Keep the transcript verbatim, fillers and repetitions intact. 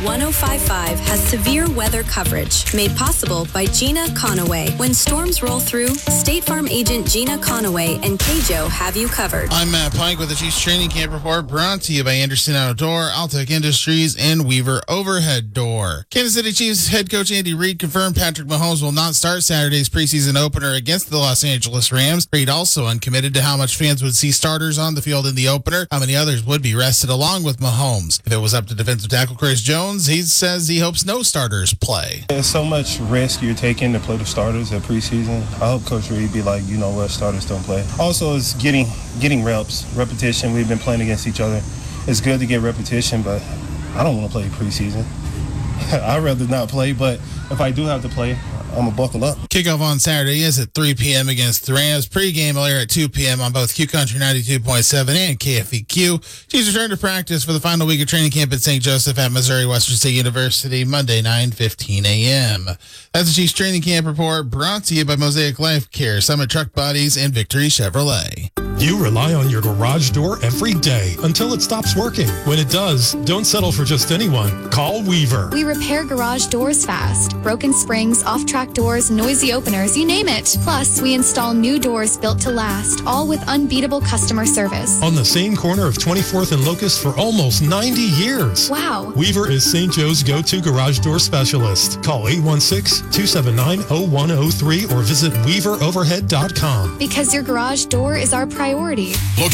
one oh five point five has severe weather coverage made possible by Gina Conaway. When storms roll through, State Farm agent Gina Conaway and K J O have you covered. I'm Matt Pike with the Chiefs Training Camp Report, brought to you by Anderson Outdoor, Altec Industries, and Weaver Overhead Door. Kansas City Chiefs head coach Andy Reid confirmed Patrick Mahomes will not start Saturday's preseason opener against the Los Angeles Rams. Reid also uncommitted to how much fans would see starters on the field in the opener, how many others would be rested along with Mahomes. If it was up to defensive tackle Chris Jones, he says he hopes no starters play. There's so much risk you're taking to play the starters at preseason. I hope Coach Reid be like, you know what, starters don't play. Also, it's getting getting reps, repetition. We've been playing against each other. It's good to get repetition, but I don't want to play preseason. I'd rather not play, but if I do have to play, I'm going to buckle up. Kickoff on Saturday is at three p.m. against the Rams. Pre-game will air at two p.m. on both Q Country ninety-two point seven and K F E Q. Chiefs return to practice for the final week of training camp at Saint Joseph at Missouri Western State University Monday, nine fifteen a.m. That's the Chiefs Training Camp Report, brought to you by Mosaic Life Care, Summit Truck Bodies, and Victory Chevrolet. You rely on your garage door every day until it stops working. When it does, don't settle for just anyone. Call Weaver. We repair garage doors fast. Broken springs, off-track doors, noisy openers, you name it. Plus, we install new doors built to last, all with unbeatable customer service. On the same corner of twenty-fourth and Locust for almost ninety years. Wow. Weaver is Saint Joe's go-to garage door specialist. Call eight one six, two seven nine, zero one zero three or visit weaver overhead dot com. Because your garage door is our priority. Look